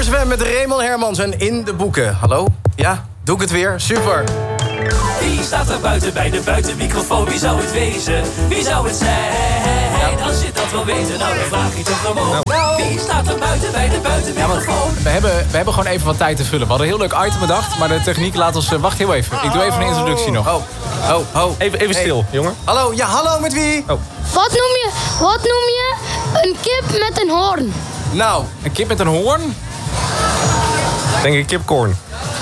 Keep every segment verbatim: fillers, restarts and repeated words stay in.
F M met Raymond Hermans en In de Boeken. Hallo? Ja, doe ik het weer? Super. Wie staat er buiten bij de buitenmicrofoon? Wie zou het wezen? Wie zou het zijn? Als je dat wil weten, nou dan vraag je toch gewoon. Nou. Wie staat er buiten bij de buitenmicrofoon? We hebben, we hebben gewoon even wat tijd te vullen. We hadden een heel leuk item bedacht, maar de techniek laat ons... Uh, wacht heel even. Ik doe even een introductie nog. Oh, oh, oh. Even, even stil, hey. jongen. Hallo, ja, hallo, met wie? Oh. Wat noem je, wat noem je een kip met een hoorn? Nou. Een kip met een hoorn? Denk ik kipcorn.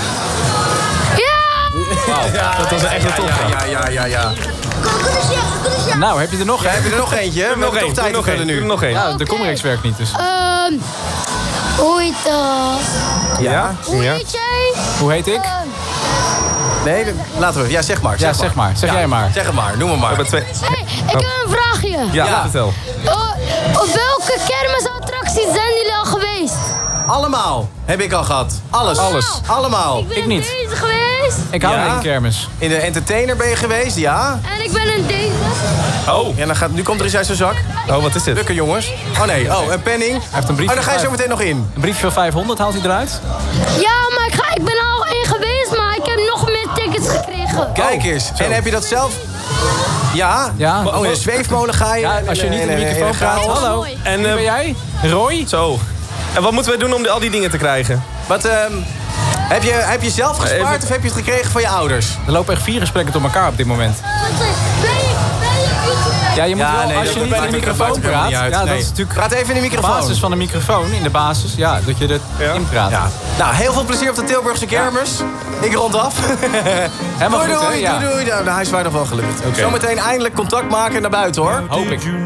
Ja! Ja, dat was echt een top. Ja, ja, ja, ja, ja. Nou, heb je er nog Ja, een? heb je er nog eentje? We Nog hebben één, toch tijd nog te één, vullen nu. nog één. Ja, de Comrex werkt niet, dus. Ehm, hoe heet, uh, Ja? hoe Ja. heet jij? Hoe heet ik? Nee, dat- laten we. Ja, zeg maar. Ja, zeg maar. Zeg Ja, jij maar. Zeg het maar, noem het maar. We hebben twee... Hey, ik heb een vraagje. Ja, Ja. vertel. Oh, op welke kermisattracties zijn jullie al geweest? Allemaal heb ik al gehad. Alles. Alles. Allemaal. Ik ben Ik niet. in deze geweest. Ik hou Ja. van een kermis. In de entertainer ben je geweest, ja. En ik ben in deze. Oh, En dan gaat, nu komt er iets uit zijn zak. oh wat is dit? Lukken, jongens. Oh nee, oh, een penning. Hij heeft een brief Oh, daar ga je van zo meteen nog in. Een briefje van vijfhonderd haalt hij eruit. Ja, maar ik, ga, ik ben al in geweest, maar ik heb nog meer tickets gekregen. Kijk eens. En heb je dat zelf... Ja? Ja. Oh, in een zweefmolen ga je. Ja, als je niet in de microfoon praat. Hallo. En, Wie eh, ben jij? Roy? Zo. En wat moeten wij doen om die- al die dingen te krijgen? Wat, ehm... Heb je, heb je zelf gespaard Even- of heb je het gekregen van je ouders? Er lopen echt vier gesprekken door elkaar op dit moment. Ja, je moet Ja, wel, nee, als dat je niet maakt in de ook- microfoon maakt ook helemaal praat... niet uit. Ja, dat Nee. is natuurlijk Praat even in de de microfoon. basis van de microfoon. In de basis, ja, dat je er Ja. in praat. Ja. Nou, heel veel plezier op de Tilburgse kermis. Ik rond af. Helemaal doei, goed, hè? doei, Ja. doei, doei. Nou, hij is waar nog wel gelukt. Zometeen eindelijk contact maken naar buiten, hoor. Hoop ik.